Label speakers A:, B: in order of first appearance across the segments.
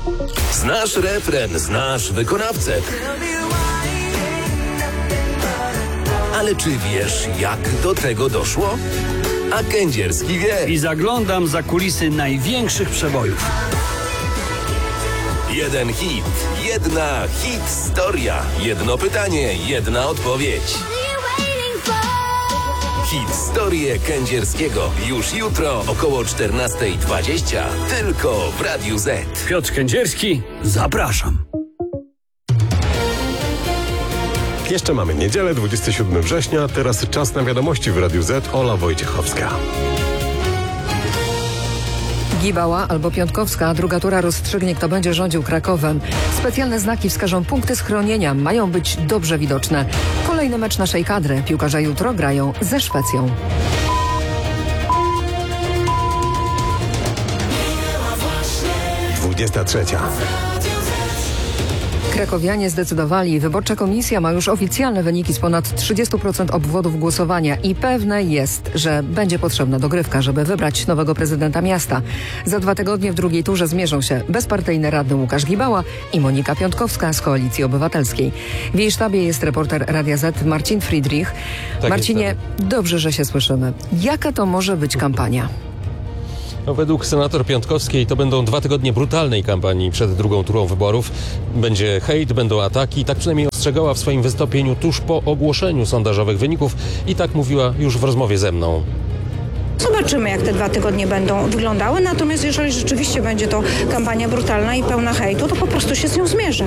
A: Znasz refren, znasz wykonawcę. Ale czy wiesz, jak do tego doszło? A Kędzierski wie.
B: I zaglądam za kulisy największych przebojów.
A: Jeden hit, jedna historia, jedno pytanie, jedna odpowiedź. Historię Kędzierskiego już jutro około 14:20 tylko w Radiu Z.
B: Piotr Kędzierski, zapraszam.
C: Jeszcze mamy niedzielę, 27 września, teraz czas na wiadomości w Radiu Z. Ola Wojciechowska.
D: Gibała albo Piątkowska, druga tura rozstrzygnie, kto będzie rządził Krakowem. Specjalne znaki wskażą punkty schronienia, mają być dobrze widoczne. Kolejny mecz naszej kadry. Piłkarze jutro grają ze Szwecją.
C: Trzecia.
D: Krakowianie zdecydowali. Wyborcza komisja ma już oficjalne wyniki z ponad 30% obwodów głosowania i pewne jest, że będzie potrzebna dogrywka, żeby wybrać nowego prezydenta miasta. Za 2 tygodnie w drugiej turze zmierzą się bezpartyjny radny Łukasz Gibała i Monika Piątkowska z Koalicji Obywatelskiej. W jej sztabie jest reporter Radia Z Marcin Friedrich.
E: Tak
D: Marcinie,
E: jest.
D: dobrze, że się słyszymy. Jaka to może być kampania?
E: No, według senator Piątkowskiej to będą 2 tygodnie brutalnej kampanii przed drugą turą wyborów. Będzie hejt, będą ataki. Tak przynajmniej ostrzegała w swoim wystąpieniu tuż po ogłoszeniu sondażowych wyników i tak mówiła już w rozmowie ze mną.
F: Zobaczymy, jak te 2 tygodnie będą wyglądały. Natomiast jeżeli rzeczywiście będzie to kampania brutalna i pełna hejtu, to po prostu się z nią zmierzę.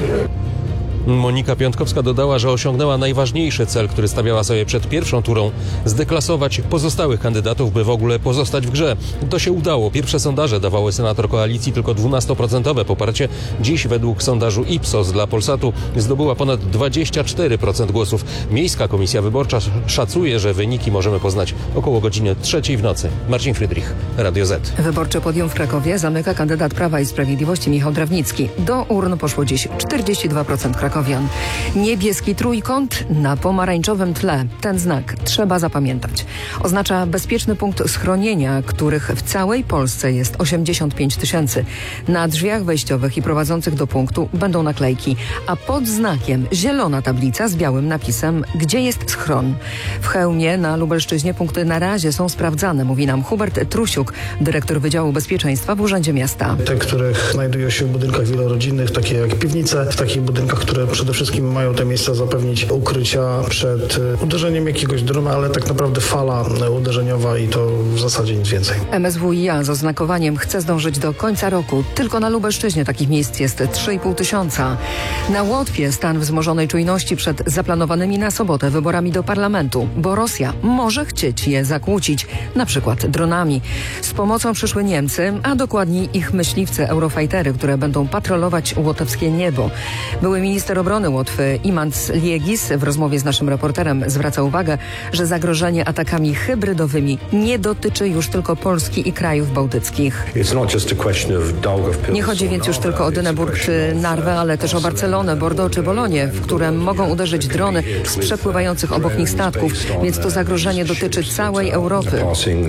E: Monika Piątkowska dodała, że osiągnęła najważniejszy cel, który stawiała sobie przed pierwszą turą – zdeklasować pozostałych kandydatów, by w ogóle pozostać w grze. To się udało. Pierwsze sondaże dawały senator koalicji tylko 12% poparcie. Dziś według sondażu Ipsos dla Polsatu zdobyła ponad 24% głosów. Miejska Komisja Wyborcza szacuje, że wyniki możemy poznać około godziny 3:00 w nocy. Marcin Friedrich, Radio Z.
D: Wyborczy podium w Krakowie zamyka kandydat Prawa i Sprawiedliwości Michał Drawnicki. Do urn poszło dziś 42% Krakowian. Niebieski trójkąt na pomarańczowym tle. Ten znak trzeba zapamiętać. Oznacza bezpieczny punkt schronienia, których w całej Polsce jest 85 000. Na drzwiach wejściowych i prowadzących do punktu będą naklejki, a pod znakiem zielona tablica z białym napisem, gdzie jest schron. W Chełmie na Lubelszczyźnie punkty na razie są sprawdzane, mówi nam Hubert Trusiuk, dyrektor Wydziału Bezpieczeństwa w Urzędzie Miasta.
G: Te, które znajdują się w budynkach wielorodzinnych, takie jak piwnice, w takich budynkach, które przede wszystkim mają te miejsca zapewnić ukrycia przed uderzeniem jakiegoś drona, ale tak naprawdę fala uderzeniowa i to w zasadzie nic więcej.
D: MSWiA z oznakowaniem chce zdążyć do końca roku. Tylko na Lubelszczyźnie takich miejsc jest 3,5 tysiąca. Na Łotwie stan wzmożonej czujności przed zaplanowanymi na sobotę wyborami do parlamentu, bo Rosja może chcieć je zakłócić, na przykład dronami. Z pomocą przyszły Niemcy, a dokładniej ich myśliwce Eurofightery, które będą patrolować łotewskie niebo. Były minister obrony Łotwy Imants Liegis w rozmowie z naszym reporterem zwraca uwagę, że zagrożenie atakami hybrydowymi nie dotyczy już tylko Polski i krajów bałtyckich. Nie chodzi więc już tylko o Dyneburg czy Narwę, ale też o Barcelonę, Bordeaux czy Bolonię, w które mogą uderzyć drony z przepływających obok nich statków, więc to zagrożenie dotyczy całej Europy.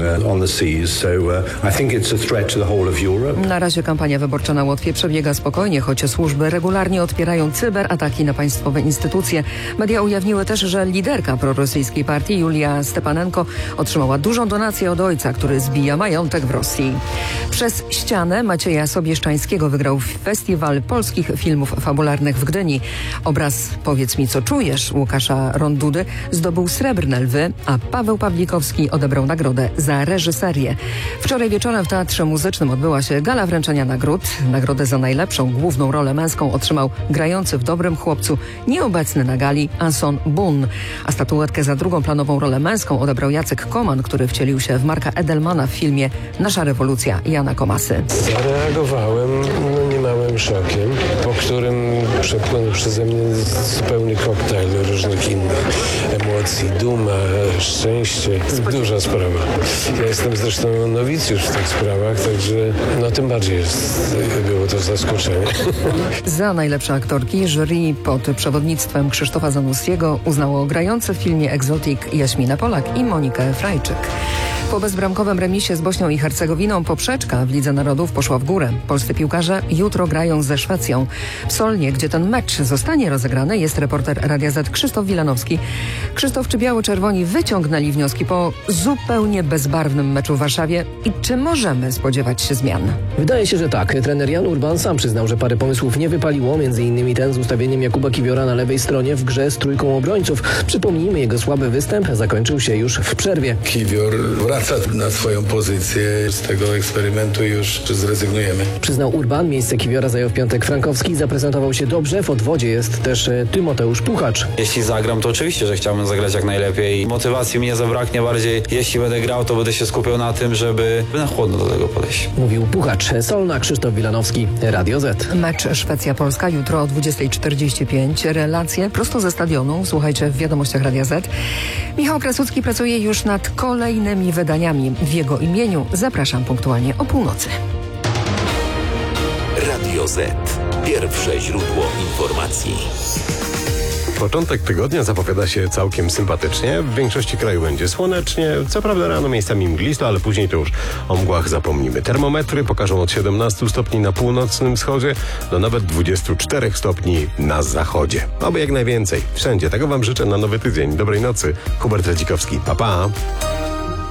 D: Na razie kampania wyborcza na Łotwie przebiega spokojnie, choć służby regularnie odpierają cyberataki na państwowe instytucje. Media ujawniły też, że liderka prorosyjskiej partii Julia Stepanenko otrzymała dużą donację od ojca, który zbija majątek w Rosji. Przez ścianę Macieja Sobieszczańskiego wygrał Festiwal Polskich Filmów Fabularnych w Gdyni. Obraz Powiedz mi, co czujesz Łukasza Rondudy zdobył Srebrne Lwy, a Paweł Pawlikowski odebrał nagrodę za reżyserię. Wczoraj wieczorem w Teatrze Muzycznym odbyła się gala wręczenia nagród. Nagrodę za najlepszą główną rolę męską otrzymał grający w Dobrym Chłopcu nieobecny na gali Anson Boon, a statuetkę za drugą planową rolę męską odebrał Jacek Koman, który wcielił się w Marka Edelmana w filmie Nasza rewolucja Jana Komasy.
H: Zareagowałem niemałym szokiem. Po w którym przepłynął przeze mnie zupełny koktajl różnych innych emocji, duma, szczęście. Duża sprawa. Ja jestem zresztą nowicjusz w tych sprawach, także tym bardziej było to zaskoczenie.
D: Za najlepsze aktorki jury pod przewodnictwem Krzysztofa Zanussiego uznało grające w filmie Exotic Jaśmina Polak i Monikę Frajczyk. Po bezbramkowym remisie z Bośnią i Hercegowiną poprzeczka w Lidze Narodów poszła w górę. Polscy piłkarze jutro grają ze Szwecją. W Solnie, gdzie ten mecz zostanie rozegrany, jest reporter Radia Z Krzysztof Wilanowski. Krzysztof, czy biało-czerwoni wyciągnęli wnioski po zupełnie bezbarwnym meczu w Warszawie i czy możemy spodziewać się zmian?
I: Wydaje się, że tak. Trener Jan Urban sam przyznał, że parę pomysłów nie wypaliło, m.in. ten z ustawieniem Jakuba Kiwiora na lewej stronie w grze z trójką obrońców. Przypomnijmy, jego słaby występ zakończył się już w przerwie.
H: Kiwior wraca na swoją pozycję. Z tego eksperymentu już zrezygnujemy.
I: Przyznał Urban. Miejsce Kiwiora zajął w piątek Frankowski. Zaprezentował się dobrze. W odwodzie jest też Tymoteusz Puchacz.
J: Jeśli zagram, to oczywiście, że chciałbym zagrać jak najlepiej. Motywacji mi nie zabraknie bardziej. Jeśli będę grał, to będę się skupiał na tym, żeby na chłodno do tego podejść.
I: Mówił Puchacz. Solna, Krzysztof Wilanowski, Radio Z.
D: Mecz Szwecja-Polska jutro o 20:45. Relacje prosto ze stadionu. Słuchajcie w wiadomościach Radia Z. Michał Krasucki pracuje już nad kolejnymi wydaniami. W jego imieniu zapraszam punktualnie o północy.
A: Radio Z. Pierwsze źródło informacji.
C: Początek tygodnia zapowiada się całkiem sympatycznie. W większości kraju będzie słonecznie. Co prawda rano miejscami mglisto, ale później to już o mgłach zapomnimy. Termometry pokażą od 17 stopni na północnym wschodzie do nawet 24 stopni na zachodzie. Oby jak najwięcej. Wszędzie. Tego wam życzę na nowy tydzień. Dobrej nocy. Hubert Radzikowski. Pa, pa.